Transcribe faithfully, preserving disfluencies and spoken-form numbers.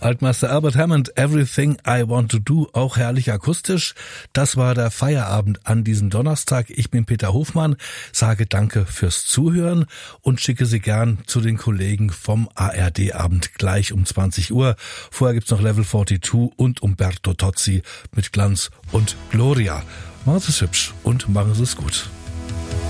Altmeister Albert Hammond, Everything I Want to Do, auch herrlich akustisch. Das war der Feierabend an diesem Donnerstag. Ich bin Peter Hofmann, sage danke fürs Zuhören und schicke Sie gern zu den Kollegen vom A R D-Abend gleich um zwanzig Uhr. Vorher gibt's noch Level zweiundvierzig und Umberto Tozzi mit Glanz und Gloria. Machen Sie es hübsch und machen Sie es gut.